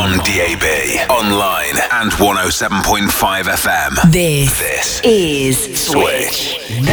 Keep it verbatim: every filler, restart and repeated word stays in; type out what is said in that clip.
On D A B, online, and one oh seven point five F M. This, This is Switch.